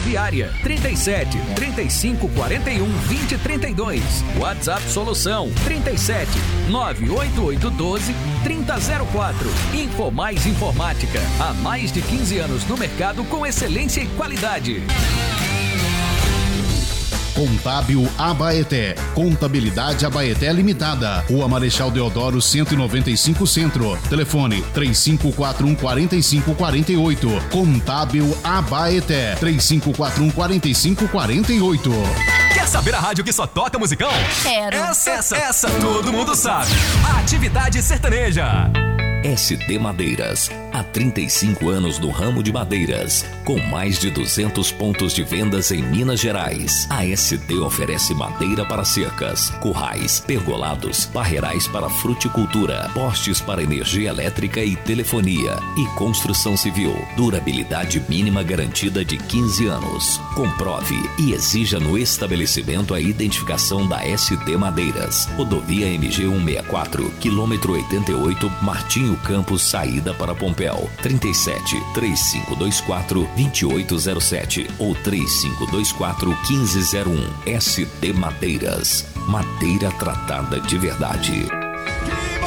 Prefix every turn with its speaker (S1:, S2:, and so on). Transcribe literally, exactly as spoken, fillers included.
S1: Ferroviária. trinta e sete, trinta e cinco, quarenta e um, vinte, trinta e dois. WhatsApp Solução trinta e sete, nove oito oito um dois, trinta zero quatro. Infomais Informática. Há mais de quinze anos no mercado com excelência e qualidade.
S2: Contábil Abaeté. Contabilidade Abaeté Limitada. Rua Marechal Deodoro cento e noventa e cinco Centro. Telefone três cinco quatro um, quatro cinco quatro oito. Contábil Abaeté. três cinco quatro um, quatro cinco quatro oito.
S3: Quer saber a rádio que só toca musicão?
S4: Quero.
S3: Essa, essa, essa todo mundo sabe. Atividade Sertaneja.
S5: S D Madeiras, há trinta e cinco anos no ramo de madeiras, com mais de duzentos pontos de vendas em Minas Gerais. A S D oferece madeira para cercas, currais, pergolados, barreirais para fruticultura, postes para energia elétrica e telefonia e construção civil. Durabilidade mínima garantida de quinze anos. Comprove e exija no estabelecimento a identificação da S D Madeiras. Rodovia M G cento e sessenta e quatro, quilômetro oitenta e oito, Martinho Campos, saída para Pompéu. trinta e sete, três cinco dois quatro, dois oito zero sete ou três cinco dois quatro, um cinco zero um. S D Madeiras. Madeira tratada de verdade.